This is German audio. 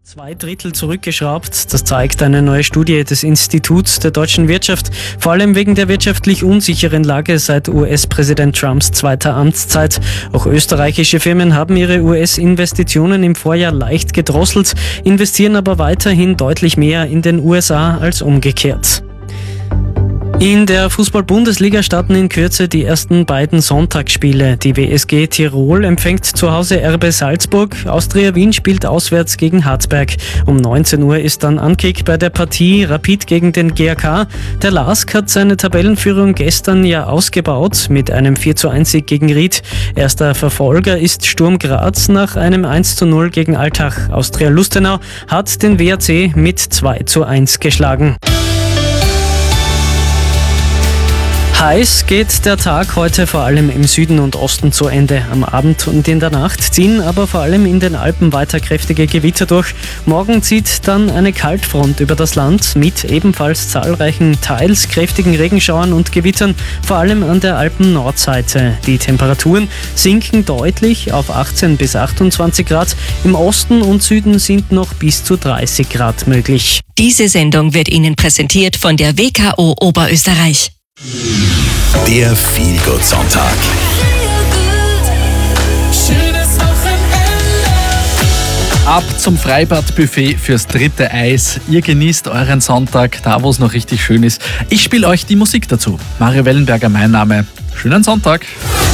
2/3 zurückgeschraubt. Das zeigt eine neue Studie des Instituts der deutschen Wirtschaft, vor allem wegen der wirtschaftlich unsicheren Lage seit US-Präsident Trumps zweiter Amtszeit. Auch österreichische Firmen haben ihre US-Investitionen im Vorjahr leicht gedrosselt, investieren aber weiterhin deutlich mehr in den USA als umgekehrt. In der Fußball-Bundesliga starten in Kürze die ersten beiden Sonntagsspiele. Die WSG Tirol empfängt zu Hause RB Salzburg, Austria Wien spielt auswärts gegen Hartberg. Um 19 Uhr ist dann Ankick bei der Partie Rapid gegen den GAK. Der LASK hat seine Tabellenführung gestern ja ausgebaut mit einem 4:1 gegen Ried. Erster Verfolger ist Sturm Graz nach einem 1:0 gegen Altach. Austria Lustenau hat den WAC mit 2:1 geschlagen. Heiß geht der Tag heute vor allem im Süden und Osten zu Ende. Am Abend und in der Nacht ziehen aber vor allem in den Alpen weiter kräftige Gewitter durch. Morgen zieht dann eine Kaltfront über das Land mit ebenfalls zahlreichen, teils kräftigen Regenschauern und Gewittern, vor allem an der Alpen-Nordseite. Die Temperaturen sinken deutlich auf 18 bis 28 Grad. Im Osten und Süden sind noch bis zu 30 Grad möglich. Diese Sendung wird Ihnen präsentiert von der WKO Oberösterreich. Der Feel-Good-Sonntag. Ab zum Freibad-Buffet fürs dritte Eis. Ihr genießt euren Sonntag, da wo es noch richtig schön ist. Ich spiele euch die Musik dazu. Mario Wellenberger mein Name. Schönen Sonntag.